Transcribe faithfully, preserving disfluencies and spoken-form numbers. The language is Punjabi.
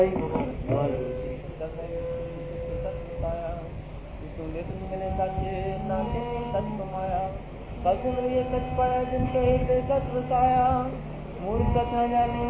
ਵਾਹਿਗੁਰੂ ਜੀ ਕਾ ਖਾਲਸਾ ਤੂੰ ਨਿਤ ਮਿਲੇ ਸਾਚੇ ਨਾਨਕ ਸਤ ਕਮਾਇਆ ਕਲ ਸਿਮਰਿਏ ਸਚ ਪਾਇਆ ਜਿਨ ਕੇ ਹਿਰਦੇ ਸਚ ਵਸਾਇਆ ਮੂਲ ਸਚ ਨ ਜਾਣੀ